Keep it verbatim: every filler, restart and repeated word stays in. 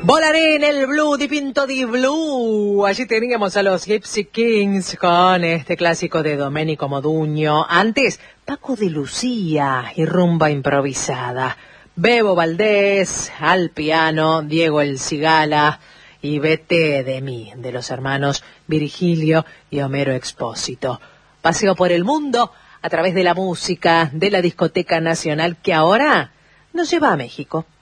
Volaré en el blue, dipinto di blue. Allí teníamos a los Gypsy Kings con este clásico de Domenico Modugno. Antes, Paco de Lucía y rumba improvisada. Bebo Valdés al piano, Diego El Cigala y Vete de mí, de los hermanos Virgilio y Homero Expósito. Paseo por el mundo a través de la música de la Discoteca Nacional, que ahora nos lleva a México.